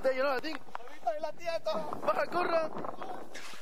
Te llenó la ting. ¡Ahorita de la tía! ¡Baja, corra!